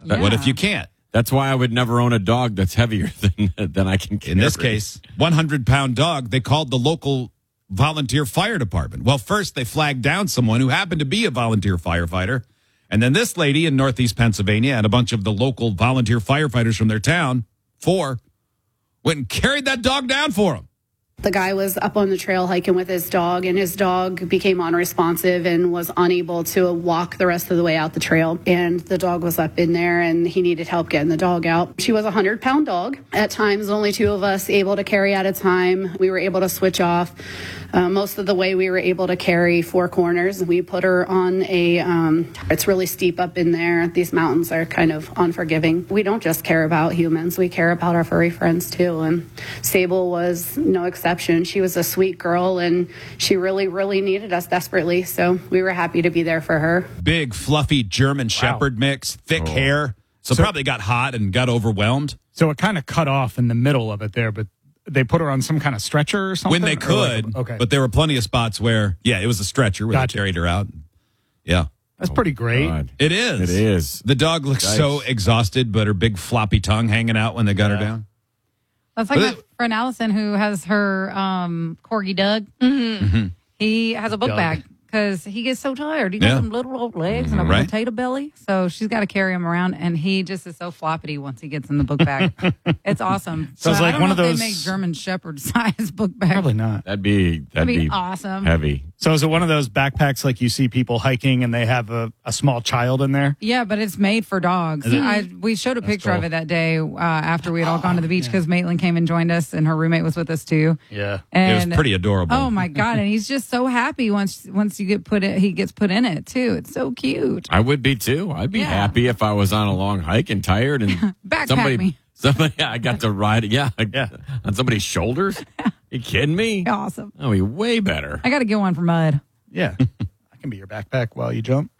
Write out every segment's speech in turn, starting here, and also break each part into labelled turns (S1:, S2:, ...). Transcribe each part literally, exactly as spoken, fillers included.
S1: Yeah.
S2: What if you can't?
S3: That's why I would never own a dog that's heavier than than I can carry.
S2: In this case, one hundred pound dog, they called the local volunteer fire department. Well, first they flagged down someone who happened to be a volunteer firefighter. And then this lady in Northeast Pennsylvania and a bunch of the local volunteer firefighters from their town, four, went and carried that dog down for him.
S4: The guy was up on the trail hiking with his dog, and his dog became unresponsive and was unable to walk the rest of the way out the trail. And the dog was up in there, and he needed help getting the dog out. She was a one hundred pound dog. At times, only two of us able to carry at a time. We were able to switch off. Uh, most of the way, we were able to carry four corners. We put her on a, um, it's really steep up in there. These mountains are kind of unforgiving. We don't just care about humans. We care about our furry friends, too. And Sable was no exception. She was a sweet girl, and she really, really needed us desperately. So we were happy to be there for her.
S2: Big, fluffy German Shepherd mix, thick
S3: Oh.
S2: hair. So,
S5: So-
S2: probably got hot and got overwhelmed.
S5: So it kind of cut off in the middle of it there, but they put her on some kind of stretcher or something?
S2: When they
S5: Or like-
S2: could.
S5: okay.
S2: But there were plenty of spots where, yeah, it was a stretcher where
S5: Gotcha.
S2: they carried her out. Yeah.
S5: That's pretty great.
S3: God.
S2: It is.
S3: It is.
S2: The dog looks
S3: Yikes.
S2: so exhausted, but her big floppy tongue hanging out when they got her
S5: Yeah.
S2: down.
S1: That's like
S2: But
S1: my friend Allison who has her um, corgi Doug.
S2: Mm-hmm.
S1: He has a book
S5: Doug.
S1: bag because he gets so tired. He got
S2: Yeah.
S1: some little old legs and a
S2: Right.
S1: potato belly. So she's got to carry him around, and he just is so floppity once he gets in the book bag. It's awesome.
S5: So it's
S1: I
S5: like
S1: don't
S5: one
S1: know
S5: of
S1: if
S5: those-
S1: They make German Shepherd size book bags.
S5: Probably not.
S3: That'd be that'd,
S1: That'd be
S3: be
S1: awesome.
S3: heavy.
S5: So is it one of those backpacks like you see people hiking and they have a, a small child in there?
S1: Yeah, but it's made for dogs. I, we showed a picture of
S5: cool.
S1: it that day uh, after we had all gone to the beach because Maitland came and joined us, and her roommate was with us too.
S5: Yeah.
S1: And,
S2: It was pretty adorable.
S1: Oh my god! And he's just so happy once once you get put it, he gets put in it too. It's so cute.
S3: I would be too. I'd be
S1: Yeah.
S3: happy if I was on a long hike and tired and
S1: Backpack
S3: somebody,
S1: me.
S3: somebody, yeah, I got to ride, yeah, yeah, on somebody's shoulders. You kidding me?
S1: Awesome.
S3: That would be way better.
S1: I got to get one for Mud.
S5: Yeah. I can be your backpack while you jump.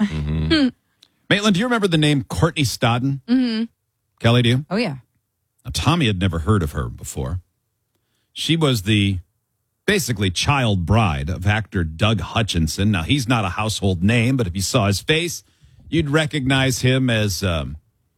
S2: Maitland, do you remember the name Courtney Stodden? Mm-hmm. Kelly, do you?
S1: Oh yeah.
S2: Now, Tommy had never heard of her before. She was the basically child bride of actor Doug Hutchinson. Now, he's not a household name, but if you saw his face, you'd recognize him as, um,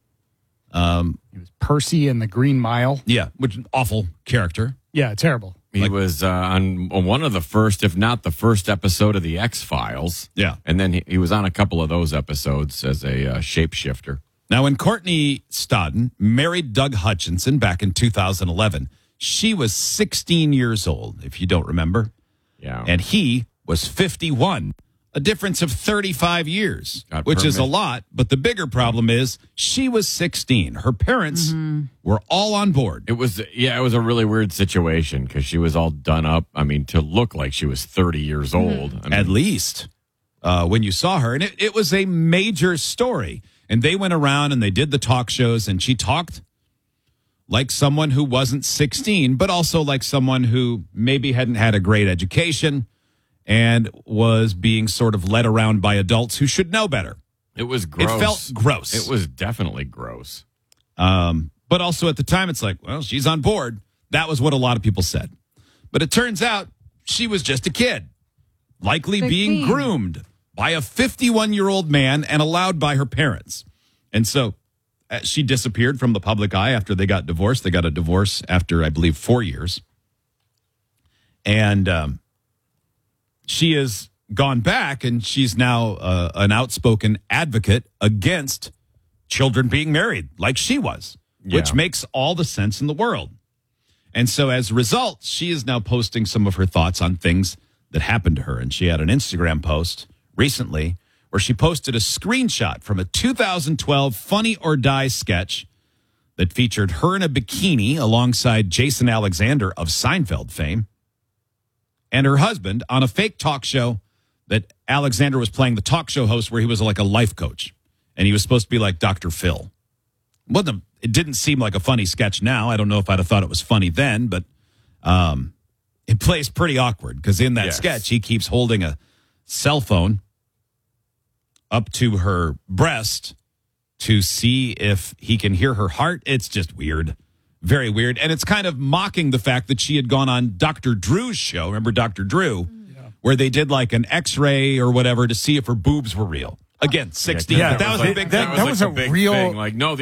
S2: um,
S5: He was Percy in the Green Mile.
S2: yeah, which awful character.
S5: Yeah, terrible.
S3: He was uh, on one of the first, if not the first episode of The X-Files.
S2: Yeah.
S3: And then he, he was on a couple of those episodes as a uh, shapeshifter.
S2: Now, when Courtney Stodden married Doug Hutchinson back in two thousand eleven, she was sixteen years old, if you don't remember,
S3: Yeah.
S2: and he was fifty-one. A difference of thirty-five years,
S3: God,
S2: which is a
S3: permit.
S2: lot. But the bigger problem is she was sixteen. Her parents were all on board.
S3: It was, yeah, it was a really weird situation because she was all done up. I mean, to look like she was thirty years old. I mean,
S2: At least uh, when you saw her. And it, it was a major story. And they went around and they did the talk shows, and she talked like someone who wasn't sixteen, but also like someone who maybe hadn't had a great education and was being sort of led around by adults who should know better.
S3: it was gross.
S2: It felt gross.
S3: It was definitely gross.
S2: Um, but also at the time, it's like, well, she's on board. That was what a lot of people said. But it turns out she was just a kid, likely being
S1: sixteen.
S2: groomed by a fifty-one-year-old man and allowed by her parents. And so uh, she disappeared from the public eye after they got divorced. They got a divorce after, I believe, four years. And um, she has gone back, and she's now uh, an outspoken advocate against children being married like she was, which
S3: Yeah.
S2: makes all the sense in the world. And so as a result, she is now posting some of her thoughts on things that happened to her. And she had an Instagram post recently where she posted a screenshot from a two thousand twelve Funny or Die sketch that featured her in a bikini alongside Jason Alexander of Seinfeld fame and her husband on a fake talk show that Alexander was playing the talk show host where he was like a life coach. And he was supposed to be like Doctor Phil. Wasn't it didn't seem like a funny sketch now. I don't know if I'd have thought it was funny then, but um, it plays pretty awkward because in that
S3: Yes.
S2: sketch, he keeps holding a cell phone up to her breast to see if he can hear her heart. It's just weird. Very weird. And it's kind of mocking the fact that she had gone on Doctor Drew's show. Remember Doctor Drew? Where they did like an x-ray or whatever to see if her boobs were real. Again, sixteen.
S5: Yeah,
S2: but that
S5: that
S2: was
S5: was
S2: a
S5: a-
S2: big
S5: that-
S2: thing.
S5: that was
S3: like
S5: a
S3: the big
S5: real-
S3: thing. Like, no,